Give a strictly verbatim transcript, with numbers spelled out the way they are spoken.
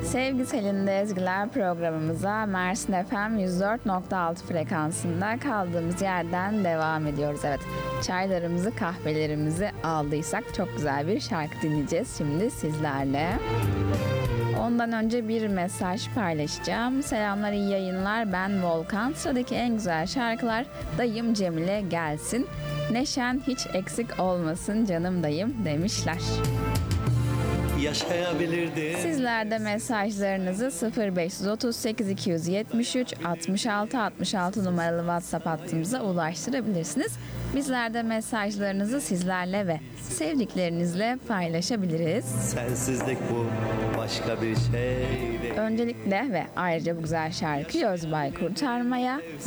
Sevgi Selin'de Ezgiler programımıza Mersin F M yüz dört nokta altı frekansında kaldığımız yerden devam ediyoruz. Evet, çaylarımızı, kahvelerimizi aldıysak çok güzel bir şarkı dinleyeceğiz şimdi sizlerle. Ondan önce bir mesaj paylaşacağım. Selamlar, iyi yayınlar. Ben Volkan. Sıradaki en güzel şarkılar Dayım Cemile gelsin. Neşen hiç eksik olmasın canım dayım demişler. Yaşayabilirdim. Sizler de mesajlarınızı sıfır beş otuz sekiz iki yüz yetmiş üç altmış altı altmış altı numaralı WhatsApp hattımıza ulaştırabilirsiniz. Bizler de mesajlarınızı sizlerle ve sevdiklerinizle paylaşabiliriz. Sensizlik bu, başka bir şey değil. Öncelikle ve ayrıca bu güzel şarkıyı Özbay Kurtarma'ya,